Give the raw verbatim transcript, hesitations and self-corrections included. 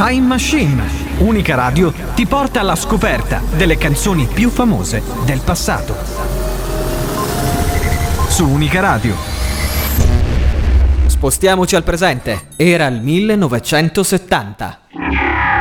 Time Machine. Unica Radio ti porta alla scoperta delle canzoni più famose del passato. Su Unica Radio. Spostiamoci al presente. Era il millenovecentosettanta.